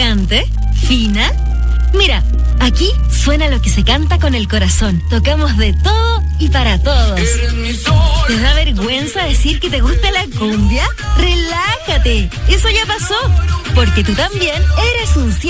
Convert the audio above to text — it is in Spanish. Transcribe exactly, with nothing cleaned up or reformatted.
elegante, fina. Mira, aquí suena lo que se canta con el corazón. Tocamos de todo y para todos. ¿Te da vergüenza decir que te gusta la cumbia? ¡Relájate! Eso ya pasó, porque tú también eres un